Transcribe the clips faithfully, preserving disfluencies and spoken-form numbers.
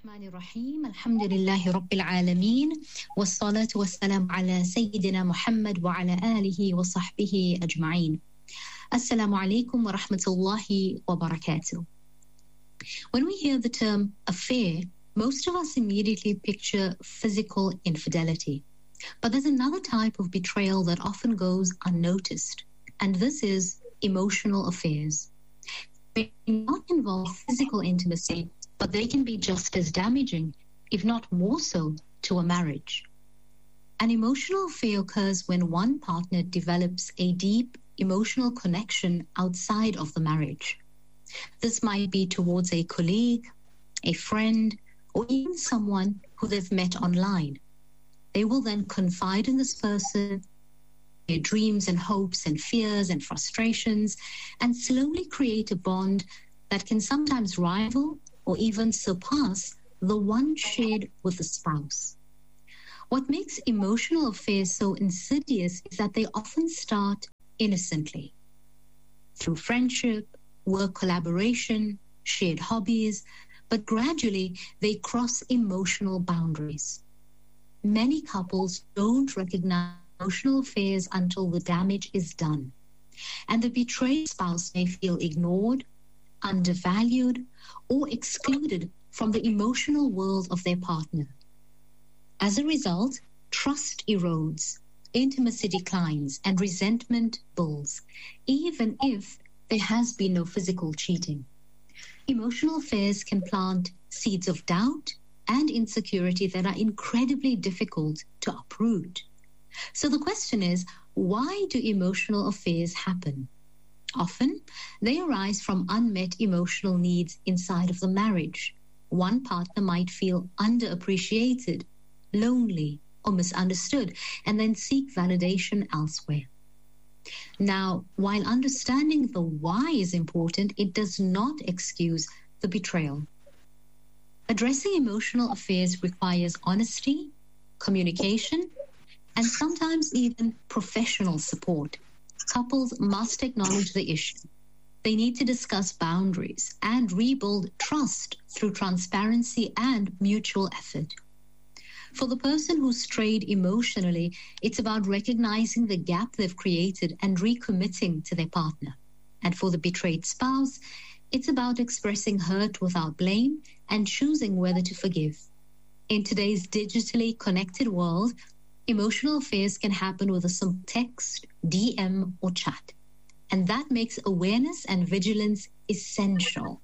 الرحمن الرحيم الحمد لله رب العالمين والصلاة والسلام على سيدنا محمد وعلى آله وصحبه أجمعين. Assalamu alaikum wa rahmatullahi wa barakatuh. When we hear the term affair, most of us immediately picture physical infidelity. But there's another type of betrayal that often goes unnoticed, and this is emotional affairs. They do not involve physical intimacy, but they can be just as damaging, if not more so, to a marriage. An emotional affair occurs when one partner develops a deep emotional connection outside of the marriage. This might be towards a colleague, a friend, or even someone who they've met online. They will then confide in this person, their dreams and hopes and fears and frustrations, and slowly create a bond that can sometimes rival or even surpass the one shared with the spouse. What makes emotional affairs so insidious is that they often start innocently, through friendship, work collaboration, shared hobbies, but gradually they cross emotional boundaries. Many couples don't recognize emotional affairs until the damage is done, and the betrayed spouse may feel ignored, undervalued, or excluded from the emotional world of their partner. As a result, trust erodes, intimacy declines, and resentment builds, even if there has been no physical cheating. Emotional affairs can plant seeds of doubt and insecurity that are incredibly difficult to uproot. So the question is, why do emotional affairs happen? Often, they arise from unmet emotional needs inside of the marriage. One partner might feel underappreciated, lonely, or misunderstood, and then seek validation elsewhere. Now, while understanding the why is important, it does not excuse the betrayal. Addressing emotional affairs requires honesty, communication, and sometimes even professional support. Couples must acknowledge the issue. They need to discuss boundaries and rebuild trust through transparency and mutual effort. For the person who's strayed emotionally, it's about recognizing the gap they've created and recommitting to their partner. And for the betrayed spouse, it's about expressing hurt without blame and choosing whether to forgive. In today's digitally connected world, emotional affairs can happen with a simple text, D M, or chat. And that makes awareness and vigilance essential.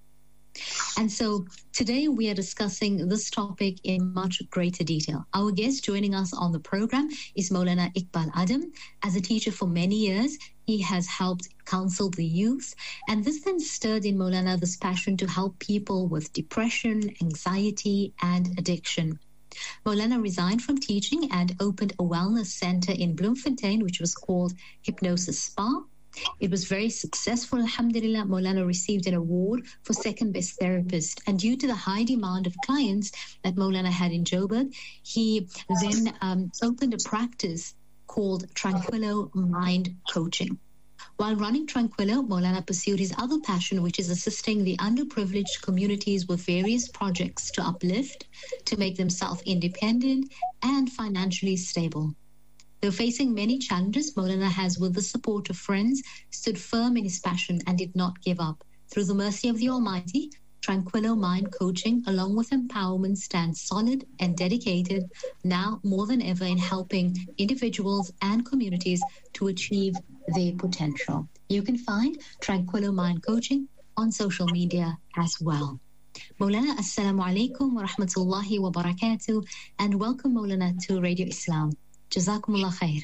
And so today we are discussing this topic in much greater detail. Our guest joining us on the program is Maulana Iqbal Adam. As a teacher for many years, he has helped counsel the youth. And this then stirred in Maulana this passion to help people with depression, anxiety, and addiction. Maulana resigned from teaching and opened a wellness center in Bloemfontein, which was called Hypnosis Spa. It was very successful, alhamdulillah. Maulana received an award for second best therapist. And due to the high demand of clients that Maulana had in Joburg, he then um, opened a practice called Tranquillo Mind Coaching. While running Tranquillo, Maulana pursued his other passion, which is assisting the underprivileged communities with various projects to uplift, to make them self-independent and financially stable. Though facing many challenges, Maulana has, with the support of friends, stood firm in his passion and did not give up. Through the mercy of the Almighty, Tranquillo Mind Coaching, along with empowerment, stands solid and dedicated now more than ever in helping individuals and communities to achieve their potential. You can find Tranquillo Mind Coaching on social media as well. Maulana, assalamu alaikum wa rahmatullahi wa barakatuh, and welcome, Maulana, to Radio Islam. Jazakumullah khair.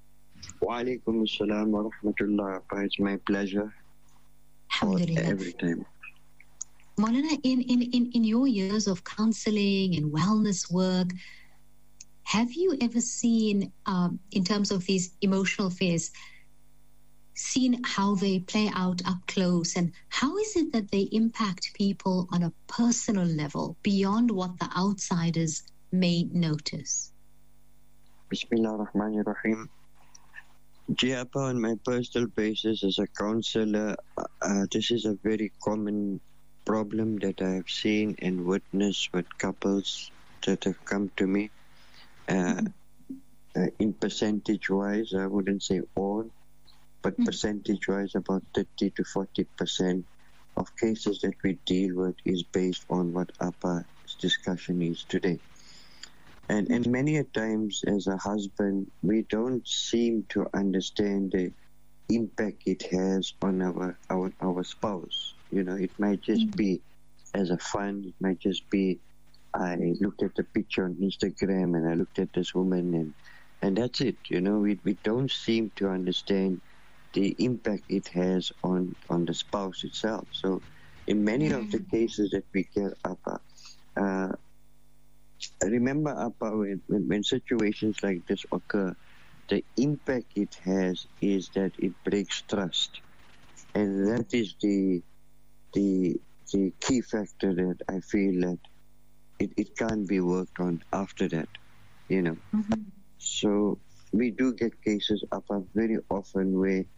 Wa alaikum assalam wa rahmatullah. It's my pleasure. Alhamdulillah. Every time. Maulana, in, in, in, in your years of counseling and wellness work, have you ever seen, um, in terms of these emotional affairs, seen how they play out up close, and how is it that they impact people on a personal level beyond what the outsiders may notice? Bismillah ar-Rahman ar-Rahim. Jiapa, on my personal basis as a counselor, uh, this is a very common problem that I have seen and witnessed with couples that have come to me. Uh, uh, in percentage-wise, I wouldn't say all, but Mm. percentage-wise, about thirty to forty percent of cases that we deal with is based on what Appa's discussion is today. And and many a times as a husband, we don't seem to understand the impact it has on our, our, our spouse. You know, it might just Mm. be as a fun, it might just be, I looked at the picture on Instagram and I looked at this woman and, and that's it. You know, we, we don't seem to understand the impact it has on, on the spouse itself. So in many of the cases that we get Appa, uh, I remember Appa, when, when, when situations like this occur, the impact it has is that it breaks trust. And that is the the the key factor that I feel that it, it can't be worked on after that, you know. Mhm. So we do get cases up very often where